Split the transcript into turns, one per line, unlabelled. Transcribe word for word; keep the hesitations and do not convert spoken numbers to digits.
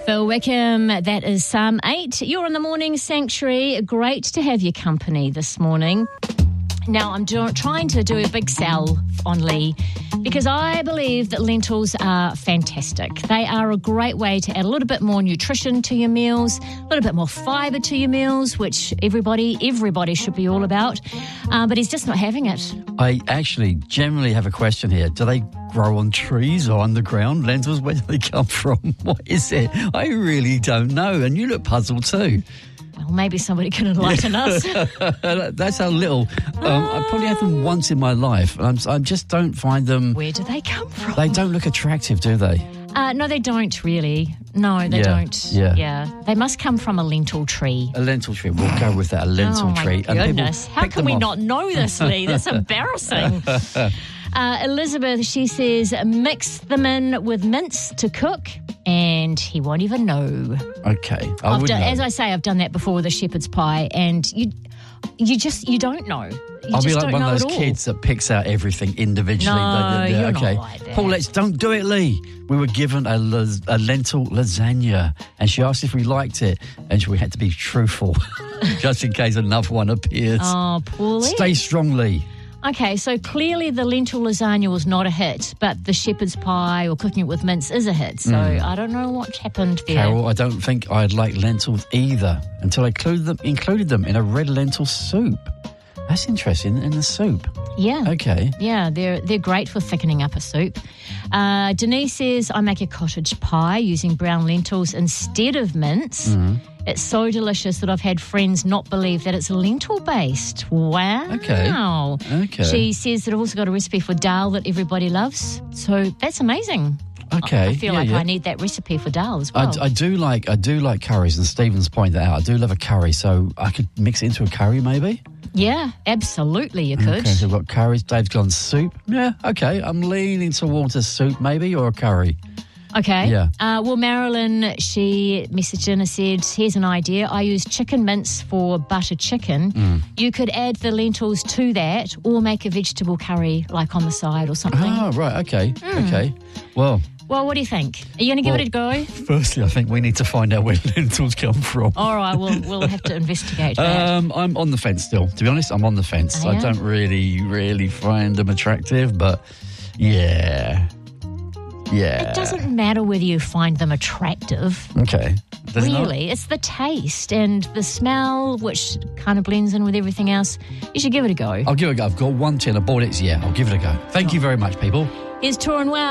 Phil Wickham, that is Psalm eight. You're on the Morning Sanctuary. Great to have your company this morning. Now, I'm do- trying to do a big sell on Lee because I believe that lentils are fantastic. They are a great way to add a little bit more nutrition to your meals, a little bit more fibre to your meals, which everybody, everybody should be all about. Uh, but he's just not having it.
I actually generally have a question here. Do they grow on trees or underground? Lentils, where do they come from? What is it? I really don't know. And you look puzzled too.
Well, maybe somebody can enlighten us.
That's how little. Um, I probably had them once in my life. I'm, I just don't find them.
Where do they come from?
They don't look attractive, do they?
Uh, no, they don't really. No, they
Yeah,
don't.
yeah.
yeah. They must come from a lentil tree.
A lentil tree. We'll go with that. A lentil
oh, my
tree.
goodness.
And
How
pick
can
them
we
off.
not know this, Lee? That's embarrassing. Uh, Elizabeth, she says, mix them in with mince to cook, and he won't even know.
Okay, I
I've
would
done,
know.
as I say, I've done that before with a shepherd's pie, and you, you just you don't know. You
I'll
just
be like
don't
one
know
of those
at all.
kids that picks out everything individually.
No,
They- they-
you're
okay.
not like that.
Paul, let's don't do it, Lee. We were given a, las- a lentil lasagna, and she asked if we liked it, and we had to be truthful, just in case another one appears.
Oh, Paulie.
Stay strong, Lee.
Okay, so clearly the lentil lasagna was not a hit, but the shepherd's pie or cooking it with mince is a hit. So
Mm.
I don't know what happened there.
Carol, I don't think I'd like lentils either until I included them, included them in a red lentil soup. That's interesting, in the soup.
Yeah.
Okay.
Yeah, they're they're great for thickening up a soup. Uh, Denise says, I make a cottage pie using brown lentils instead of mince.
Mm.
It's so delicious that I've had friends not believe that it's lentil-based. Wow.
Okay. Okay.
She says that I've also got a recipe for dal that everybody loves. So that's amazing.
Okay.
I, I feel
yeah,
like
yeah.
I need that recipe for dal as
I,
well.
I do like I do like curries, and Stephen's pointed that out. I do love a curry, so I could mix it into a curry maybe.
Yeah, absolutely you could.
Okay, so we've got curries. Dave's gone soup. Yeah, okay. I'm leaning towards a soup maybe or a curry.
Okay.
Yeah.
Uh, well, Marilyn, she messaged in and said, here's an idea. I use chicken mince for butter chicken.
Mm.
You could add the lentils to that or make a vegetable curry like on the side or something.
Oh, right. Okay.
Mm.
Okay. Well,
Well, what do you think? Are you going to give
Well-
it a go?
firstly, I think we need to find out where lentils come from.
All right, we'll, we'll have to investigate that.
Um, I'm on the fence still. To be honest, I'm on the fence.
Oh,
I
yeah?
don't really, really find them attractive, but yeah. Yeah.
It doesn't matter whether you find them attractive.
Okay. Does it not?
Really, it's the taste and the smell, which kind of blends in with everything else. You should give it a go.
I'll give it a go. I've got one tin. I bought it. Yeah, I'll give it a go. Thank you very much, people.
Here's Torin Wow.